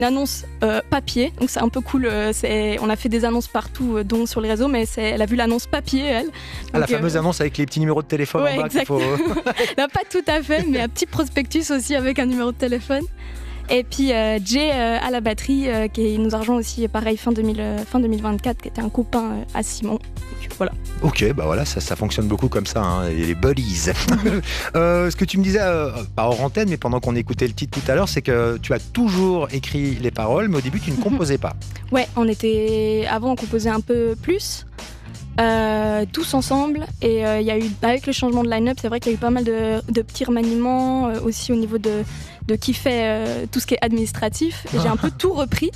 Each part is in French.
une annonce papier, donc c'est un peu cool. On a fait des annonces partout, dont sur les réseaux, mais elle a vu l'annonce papier, elle. Donc, la fameuse annonce avec les petits numéros de téléphone en bas qu'il faut... Non, pas tout à fait, mais un petit prospectus aussi avec un numéro de téléphone. Et puis Jay à la batterie, qui nous a rejoint aussi, pareil, fin 2024, qui était un copain à Simon. Donc, voilà. Ok, bah voilà, ça fonctionne beaucoup comme ça, hein, les buddies. Ce que tu me disais, pas hors antenne, mais pendant qu'on écoutait le titre tout à l'heure, c'est que tu as toujours écrit les paroles, mais au début, tu ne composais pas. Ouais, avant, on composait un peu plus. Tous ensemble, et il y a eu, avec le changement de line-up, c'est vrai qu'il y a eu pas mal de petits remaniements aussi au niveau de qui fait tout ce qui est administratif. J'ai un peu tout repris.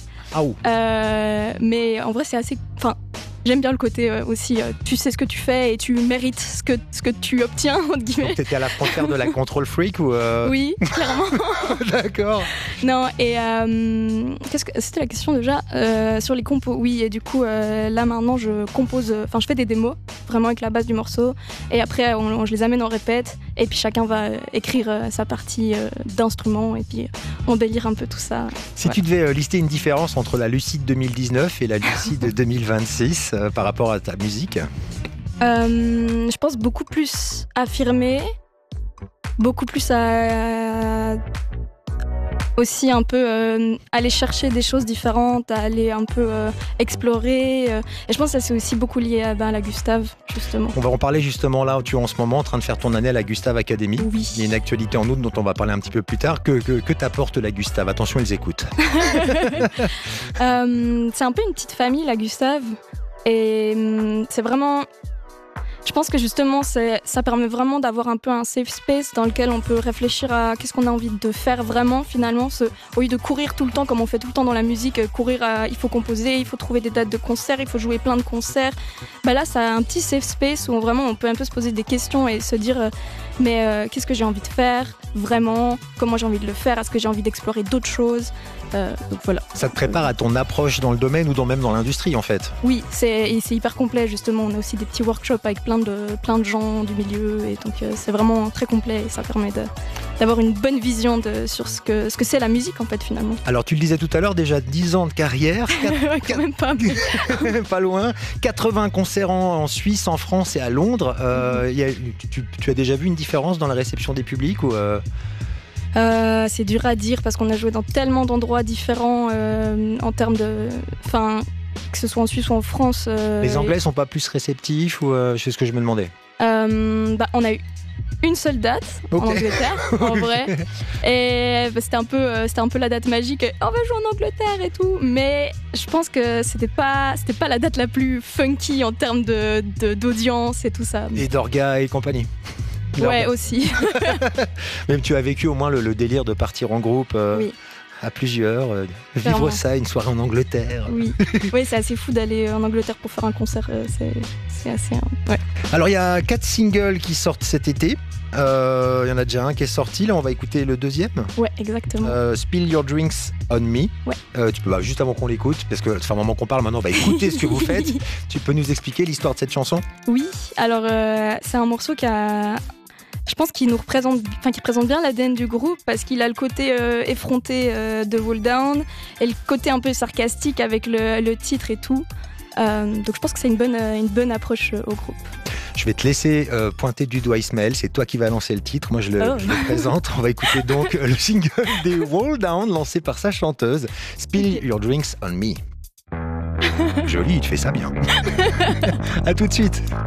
Mais en vrai, c'est assez... J'aime bien le côté aussi, tu sais ce que tu fais et tu mérites ce que tu obtiens, entre guillemets. Donc t'étais à la frontière de la control freak ou Oui, clairement. D'accord. Non, et c'était la question déjà sur les compos. Oui, et du coup, là maintenant, je fais des démos, vraiment avec la base du morceau. Et après, je les amène en répète. Et puis chacun va écrire sa partie d'instrument. Et puis on délire un peu tout ça. Si tu devais lister une différence entre la Lucide 2019 et la Lucide 2026 par rapport à ta musique, je pense beaucoup plus affirmé, beaucoup plus à aussi un peu aller chercher des choses différentes, à aller un peu explorer. Et je pense que ça c'est aussi beaucoup lié à la Gustave, justement. On va en parler justement là où tu es en ce moment en train de faire ton année à la Gustave Academy. Oui. Il y a une actualité en août dont on va parler un petit peu plus tard. Que t'apporte la Gustave? Attention, ils écoutent. C'est un peu une petite famille, la Gustave. Et c'est vraiment... Je pense que justement, ça permet vraiment d'avoir un peu un safe space dans lequel on peut réfléchir à qu'est-ce qu'on a envie de faire vraiment, finalement. Au lieu de courir tout le temps, comme on fait tout le temps dans la musique, il faut composer, il faut trouver des dates de concerts, il faut jouer plein de concerts. Là, ça a un petit safe space où vraiment on peut un peu se poser des questions et se dire qu'est-ce que j'ai envie de faire vraiment, comment j'ai envie de le faire, est-ce que j'ai envie d'explorer d'autres choses. Donc voilà. Ça te prépare à ton approche dans le domaine ou même dans l'industrie en fait. Oui, c'est hyper complet justement. On a aussi des petits workshops avec plein de gens du milieu et donc c'est vraiment très complet et ça permet d'avoir une bonne vision sur ce que c'est la musique en fait finalement. Alors tu le disais tout à l'heure, déjà 10 ans de carrière. Quand même pas. Pas loin. 80 concerts en Suisse, en France et à Londres. Tu as déjà vu une différence dans la réception des publics ou c'est dur à dire parce qu'on a joué dans tellement d'endroits différents en termes de... que ce soit en Suisse ou en France. Les Anglais sont pas plus réceptifs ou c'est ce que je me demandais. On a eu une seule date en Angleterre, en vrai. Et c'était un peu la date magique. On va jouer en Angleterre et tout. Mais je pense que c'était pas la date la plus funky en termes d'audience et tout ça. Et d'orga et compagnie. Ouais, aussi. Même tu as vécu au moins le délire de partir en groupe à plusieurs, vivre ça, une soirée en Angleterre. Oui, c'est assez fou d'aller en Angleterre pour faire un concert. C'est assez... Ouais. Alors, il y a 4 singles qui sortent cet été. Il y en a déjà un qui est sorti. Là, on va écouter le deuxième. Ouais, exactement. Spill Your Drinks on Me. Ouais. Tu peux, juste avant qu'on l'écoute, parce que ça fait un moment qu'on parle, maintenant on va écouter ce que vous faites. Tu peux nous expliquer l'histoire de cette chanson? Oui, alors c'est un morceau je pense qu'il qui présente bien l'ADN du groupe parce qu'il a le côté effronté de Wall Down et le côté un peu sarcastique avec le titre et tout. Donc je pense que c'est une bonne approche au groupe. Je vais te laisser pointer du doigt Ismaël, c'est toi qui vas lancer le titre, moi je le présente. On va écouter donc le single des Wall Down lancé par sa chanteuse, Spill Your Drinks on Me. Joli, tu fais ça bien. À tout de suite.